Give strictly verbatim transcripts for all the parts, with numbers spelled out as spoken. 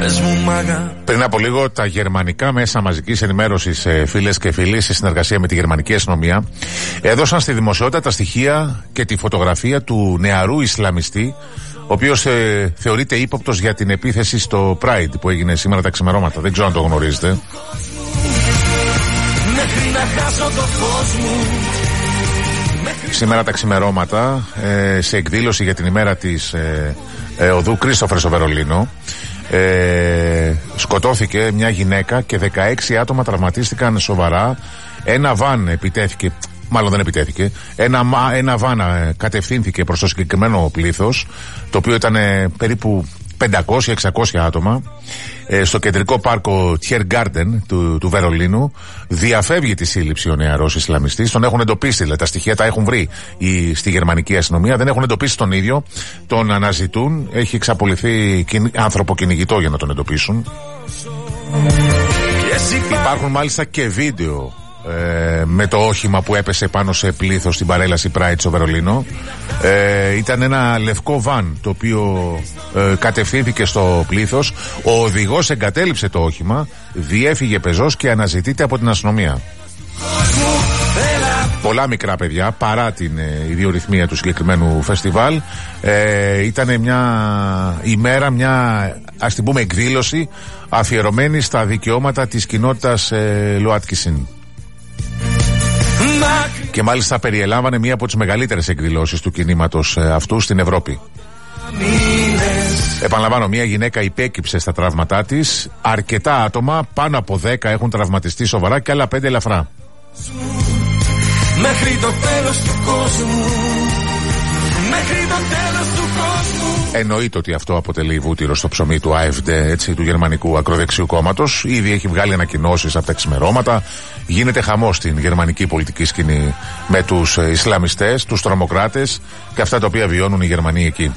Πριν από λίγο, τα γερμανικά μέσα μαζικής ενημέρωσης, φίλες και φίλοι, σε συνεργασία με τη γερμανική αστυνομία, έδωσαν στη δημοσιότητα τα στοιχεία και τη φωτογραφία του νεαρού Ισλαμιστή, ο οποίος ε, θεωρείται ύποπτος για την επίθεση στο Pride που έγινε σήμερα τα ξημερώματα. Δεν ξέρω αν το γνωρίζετε. Σήμερα τα ξημερώματα, ε, σε εκδήλωση για την ημέρα της ε, ε, οδού Κρίστοφερ στο Βερολίνο, ε, σκοτώθηκε μια γυναίκα και δεκαέξι άτομα τραυματίστηκαν σοβαρά. Ένα βαν επιτέθηκε, μάλλον δεν επιτέθηκε, ένα, ένα βαν ε, κατευθύνθηκε προς το συγκεκριμένο πλήθος, το οποίο ήταν ε, περίπου πεντακόσια εξακόσια άτομα, ε, στο κεντρικό πάρκο Tiergarten του, του Βερολίνου. Διαφεύγει τη σύλληψη ο νεαρός Ισλαμιστής. Τον έχουν εντοπίσει, δηλαδή τα στοιχεία τα έχουν βρει η, στη γερμανική αστυνομία. Δεν έχουν εντοπίσει τον ίδιο. Τον αναζητούν. Έχει εξαπολυθεί άνθρωπο κυνηγητό για να τον εντοπίσουν. Υπάρχουν μάλιστα και βίντεο ε, με το όχημα που έπεσε πάνω σε πλήθος στην παρέλαση Pride στο Βερολίνο. Ε, ήταν ένα λευκό βαν το οποίο ε, κατευθύνθηκε στο πλήθος. Ο οδηγός εγκατέλειψε το όχημα, διέφυγε πεζός και αναζητείται από την αστυνομία. Πολλά μικρά παιδιά, παρά την ε, ιδιορυθμία του συγκεκριμένου φεστιβάλ. Ε, ήταν μια ημέρα, μια ας την πούμε εκδήλωση αφιερωμένη στα δικαιώματα της κοινότητας ε, ΛΟΑΤΚΙΣΙΝ. Και μάλιστα περιελάμβανε μία από τις μεγαλύτερες εκδηλώσεις του κινήματος ε, αυτού στην Ευρώπη. Επαναλαμβάνω, μία γυναίκα υπέκυψε στα τραύματά της. Αρκετά άτομα, πάνω από δέκα, έχουν τραυματιστεί σοβαρά και άλλα πέντε ελαφρά. Μέχρι το τέλος του κόσμου. Μέχρι το τέλος του κόσμου. Εννοείται ότι αυτό αποτελεί βούτυρο στο ψωμί του έι εφ ντι, έτσι, του γερμανικού ακροδεξιού κόμματος. Ήδη έχει βγάλει ανακοινώσεις από τα ξημερώματα. Γίνεται χαμός στην γερμανική πολιτική σκηνή με τους Ισλαμιστές, τους τρομοκράτες και αυτά τα οποία βιώνουν οι Γερμανοί εκεί.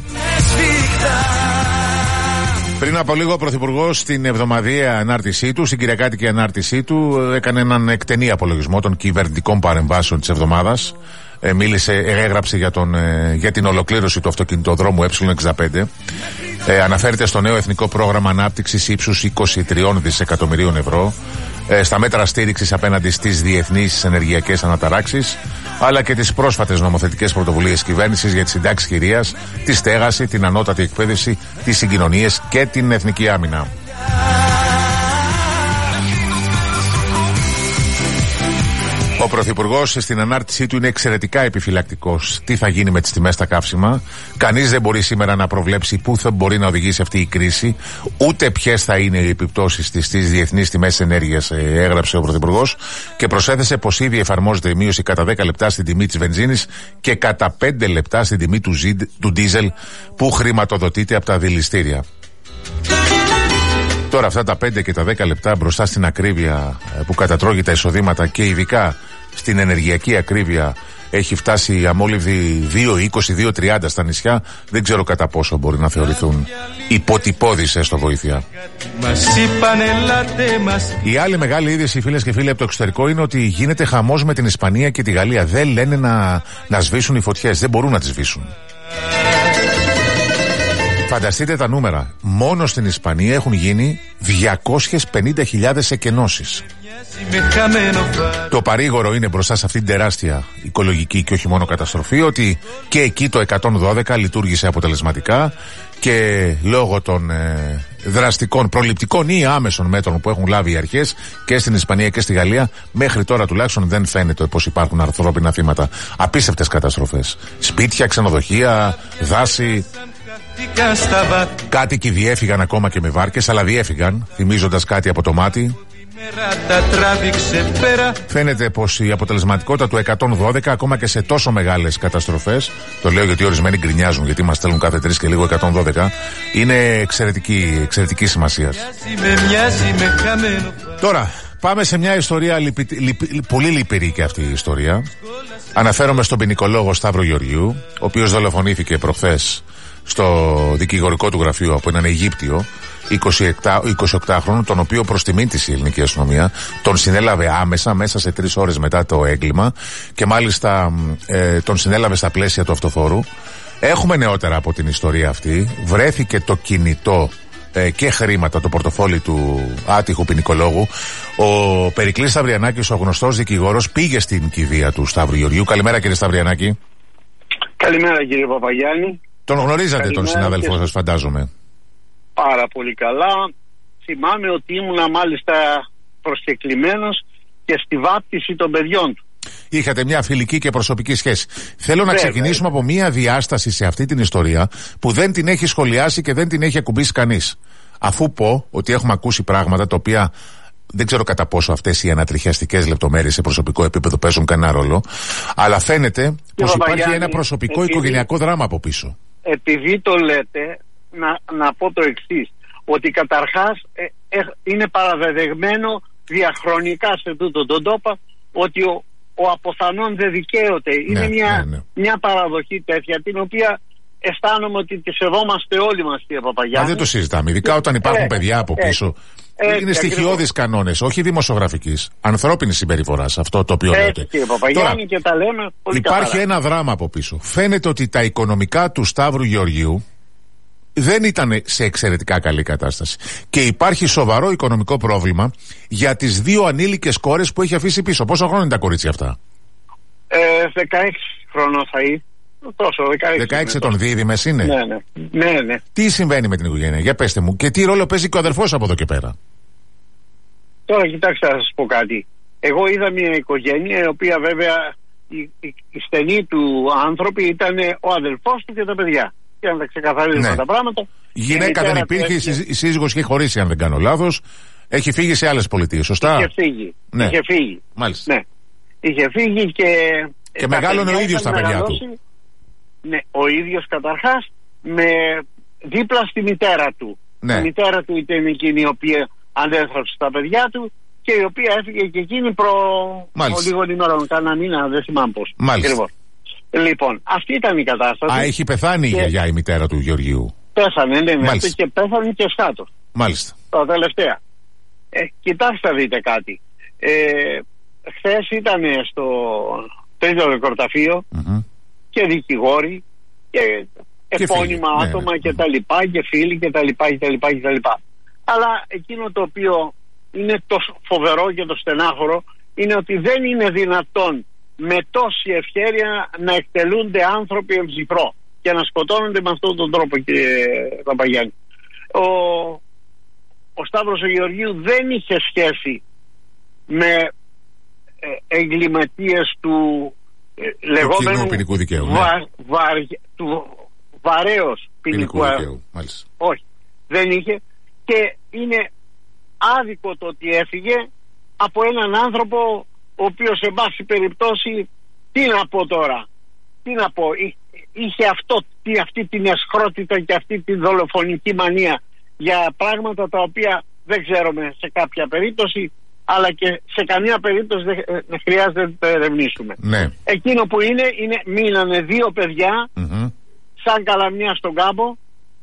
Πριν από λίγο ο Πρωθυπουργός στην εβδομαδιαία ανάρτησή του, στην κυριακάτικη ανάρτησή του, έκανε έναν εκτενή απολογισμό των κυβερνητικών παρεμβάσεων της εβδομάδας. Ε, μίλησε, έγραψε για, τον, ε, για την ολοκλήρωση του αυτοκινητοδρόμου ε εξήντα πέντε. Ε, αναφέρεται στο νέο εθνικό πρόγραμμα ανάπτυξης ύψους είκοσι τρία δισεκατομμυρίων ευρώ, ε, στα μέτρα στήριξης απέναντι στις διεθνείς ενεργειακές αναταράξεις, αλλά και τις πρόσφατες νομοθετικές πρωτοβουλίες κυβέρνησης για τη συντάξη χειρίας, τη στέγαση, την ανώτατη εκπαίδευση, τις συγκοινωνίες και την εθνική άμυνα. Ο Πρωθυπουργός στην ανάρτησή του είναι εξαιρετικά επιφυλακτικός. Τι θα γίνει με τις τιμές στα καύσιμα. Κανείς δεν μπορεί σήμερα να προβλέψει πού θα μπορεί να οδηγήσει αυτή η κρίση, ούτε ποιες θα είναι οι επιπτώσεις της στις διεθνείς τιμές ενέργειας, έγραψε ο Πρωθυπουργός και προσέθεσε πως ήδη εφαρμόζεται η μείωση κατά δέκα λεπτά στην τιμή της βενζίνης και κατά πέντε λεπτά στην τιμή του, ζι, του ντίζελ που χρηματοδοτείται από τα δηληστήρια. Τώρα αυτά τα πέντε και τα δέκα λεπτά μπροστά στην ακρίβεια που κατατρώγει τα εισοδήματα και ειδικά στην ενεργειακή ακρίβεια έχει φτάσει αμόλυβδη δύο είκοσι δύο τριάντα στα νησιά. Δεν ξέρω κατά πόσο μπορεί να θεωρηθούν υποτυπώδεις έστω βοήθεια. Η άλλη μεγάλη είδηση, φίλες και φίλοι, από το εξωτερικό είναι ότι γίνεται χαμός με την Ισπανία και τη Γαλλία. Δεν λένε να, να σβήσουν οι φωτιές, δεν μπορούν να τις σβήσουν. Φανταστείτε τα νούμερα. Μόνο στην Ισπανία έχουν γίνει διακόσιες πενήντα χιλιάδες εκενώσεις. Το παρήγορο είναι μπροστά σε αυτήν την τεράστια οικολογική και όχι μόνο καταστροφή ότι και εκεί το εκατόν δώδεκα λειτουργήσε αποτελεσματικά και λόγω των ε, δραστικών, προληπτικών ή άμεσων μέτρων που έχουν λάβει οι αρχές και στην Ισπανία και στη Γαλλία, μέχρι τώρα τουλάχιστον δεν φαίνεται πως υπάρχουν ανθρώπινα θύματα. Απίστευτες καταστροφές. Σπίτια, ξενοδοχεία, δάση. Κάτοικοι διέφυγαν ακόμα και με βάρκες, αλλά διέφυγαν θυμίζοντας κάτι από το μάτι. Φαίνεται πως η αποτελεσματικότητα του εκατόν δώδεκα ακόμα και σε τόσο μεγάλες καταστροφές, το λέω γιατί ορισμένοι γκρινιάζουν γιατί μας στέλνουν κάθε τρεις και λίγο εκατόν δώδεκα, είναι εξαιρετική, εξαιρετική σημασία. Τώρα πάμε σε μια ιστορία λυπη, λυπη, πολύ λυπηρή και αυτή η ιστορία. Αναφέρομαι στον ποινικολόγο Σταύρο Γεωργιού, ο οποίος δολοφονήθηκε προχθές στο δικηγορικό του γραφείο από έναν Αιγύπτιο εικοσιοκτάχρονο, τον οποίο προς τιμήν της η ελληνική αστυνομία τον συνέλαβε άμεσα μέσα σε τρεις ώρες μετά το έγκλημα και μάλιστα ε, τον συνέλαβε στα πλαίσια του αυτοφόρου. Έχουμε νεότερα από την ιστορία αυτή. Βρέθηκε το κινητό ε, και χρήματα το πορτοφόλι του άτυχου ποινικολόγου. Ο Περικλής Σταυριανάκης, ο γνωστός δικηγόρος, πήγε στην κηδεία του Σταύρου Γεωργιού. Καλημέρα, κύριε Σταυριανάκη. Καλημέρα, κύριε Παπαγιάννη. Τον γνωρίζατε? Καλημέρα, τον συνάδελφο σας, φαντάζομαι. Πάρα πολύ καλά. Θυμάμαι ότι ήμουνα μάλιστα προσκεκλημένος και στη βάπτιση των παιδιών του. Είχατε μια φιλική και προσωπική σχέση. Θέλω να ξεκινήσουμε από μια διάσταση σε αυτή την ιστορία που δεν την έχει σχολιάσει και δεν την έχει ακουμπήσει κανείς. Αφού πω ότι έχουμε ακούσει πράγματα τα οποία δεν ξέρω κατά πόσο αυτές οι ανατριχιαστικές λεπτομέρειες σε προσωπικό επίπεδο παίζουν κανένα ρόλο, αλλά φαίνεται πως υπάρχει ένα προσωπικό επειδή, οικογενειακό δράμα από πίσω. Επειδή το λέτε, να, να πω το εξής, ότι καταρχάς ε, ε, είναι παραδεδεγμένο διαχρονικά σε τούτο τον τόπο ότι ο ο αποθανόν δεν δικαίωται. Είναι ναι, μια, ναι, ναι. μια παραδοχή τέτοια, την οποία αισθάνομαι ότι τη σεβόμαστε όλοι μας, κύριε Παπαγιάννη. Μα δεν το συζητάμε. Ειδικά όταν υπάρχουν ε, παιδιά από πίσω. Ε, είναι στοιχειώδεις κανόνες, όχι δημοσιογραφικής. Ανθρώπινης συμπεριφοράς, αυτό το οποίο λέτε. Κύριε Παπαγιάννη, και τα λέμε πολύ υπάρχει καλά. Ένα δράμα από πίσω. Φαίνεται ότι τα οικονομικά του Σταύρου Γεωργιού δεν ήταν σε εξαιρετικά καλή κατάσταση. Και υπάρχει σοβαρό οικονομικό πρόβλημα για τις δύο ανήλικες κόρες που έχει αφήσει πίσω. Πόσο χρόνο είναι τα κορίτσια αυτά? Ε, δεκαέξι χρονών θα είναι. Τόσο, δεκαέξι. δεκαέξι ετών δίδυμες είναι. Ναι, ναι. ναι, ναι. Τι συμβαίνει με την οικογένεια, για πέστε μου, και τι ρόλο παίζει και ο αδερφός από εδώ και πέρα? Τώρα κοιτάξτε να σας πω κάτι. Εγώ είδα μια οικογένεια η οποία βέβαια η, η, η στενή του άνθρωποι ήταν ο αδελφός του και τα παιδιά. Και να τα ξεκαθαρίζουμε ναι. τα πράγματα. Η γυναίκα δεν υπήρχε, έφυγε... η σύζυγος είχε χωρίσει, αν δεν κάνω λάθος. Έχει φύγει σε άλλες πολιτείες, σωστά? Είχε φύγει. Ναι. Είχε φύγει. Μάλιστα. Ναι. Είχε φύγει και. Και μεγάλωνε ο ίδιος τα παιδιά του. Ναι, ο ίδιος καταρχάς με δίπλα στη μητέρα του. Ναι. Η μητέρα του ήταν εκείνη η οποία ανέθραψε τα παιδιά του και η οποία έφυγε και εκείνη προ. Λίγο ημερών, κάνα μήνα, δεν θυμάμαι πώς. Μάλιστα. Λοιπόν, αυτή ήταν η κατάσταση. Α, έχει πεθάνει η γιαγιά, η μητέρα του Γεωργίου. Πέθανε, ναι, ναι, και πέθανε και σκάτω. Μάλιστα. Τα τελευταία. Ε, κοιτάξτε, δείτε κάτι. Ε, χθες ήταν στο τρίτο δικορταφείο mm-hmm. και δικηγόροι και, και επώνυμα φίλοι. άτομα ναι, και τα λοιπά και φίλοι και τα λοιπά και τα λοιπά και τα λοιπά. Αλλά εκείνο το οποίο είναι το φοβερό και το στενάχωρο είναι ότι δεν είναι δυνατόν με τόση ευχέρεια να εκτελούνται άνθρωποι εμψυχρό και να σκοτώνονται με αυτόν τον τρόπο, κύριε Παπαγιάννη. Ο, ο Σταύρος ο Γεωργίου δεν είχε σχέση με ε, εγκληματίες του ε, λεγόμενου ποινικού δικαίου, ναι. βα, βα, του βαρέως ποινικού, ποινικού δικαίου. Μάλιστα. Όχι, δεν είχε, και είναι άδικο το ότι έφυγε από έναν άνθρωπο ο οποίος σε βάση περιπτώσει, τι να πω τώρα, τι να πω, είχε αυτό, αυτή την εσχρότητα και αυτή την δολοφονική μανία για πράγματα τα οποία δεν ξέρουμε σε κάποια περίπτωση, αλλά και σε καμία περίπτωση δεν, δεν χρειάζεται να το ερευνήσουμε. Ναι. Εκείνο που είναι, είναι μείνανε δύο παιδιά mm-hmm. σαν καλαμιά στον κάμπο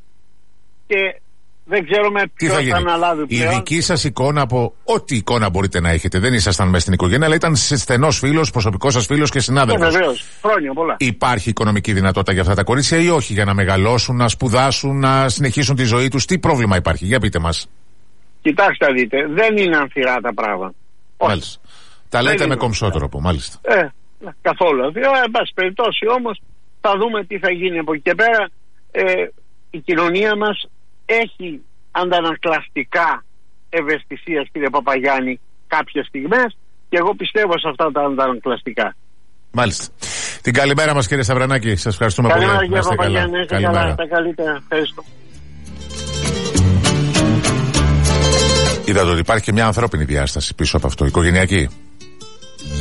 και δεν ξέρουμε ποιος θα, θα αναλάβει πλέον. Η δική σας εικόνα, από ό,τι εικόνα μπορείτε να έχετε, δεν ήσασταν μέσα στην οικογένεια, αλλά ήταν στενός φίλος, προσωπικός σας φίλος και συνάδελφος. Ε, βεβαίως, χρόνια πολλά. Υπάρχει οικονομική δυνατότητα για αυτά τα κορίτσια ή όχι, για να μεγαλώσουν, να σπουδάσουν, να συνεχίσουν τη ζωή τους? Τι πρόβλημα υπάρχει, για πείτε μας. Κοιτάξτε, δείτε, δεν είναι αμφιρά τα πράγματα. Μάλιστα. Τα λέτε δεν με κομψό τρόπο, μάλιστα. Ε, καθόλου. Ε, εν πάση περιπτώσει όμως, θα δούμε τι θα γίνει από εκεί και πέρα. Ε, η κοινωνία μας έχει αντανακλαστικά ευαισθησία, κύριε Παπαγιάννη, κάποιες στιγμές, και εγώ πιστεύω σε αυτά τα αντανακλαστικά. Μάλιστα. Την καλημέρα μας, κύριε Σταυρανάκη. Σας ευχαριστούμε καλημέρα, πολύ. Καλημέρα, κύριε Παπαγιάννη. Καλημέρα. Καλά, τα καλύτερα. Ευχαριστώ. Είδατε ότι υπάρχει και μια ανθρώπινη διάσταση πίσω από αυτό, οικογενειακή.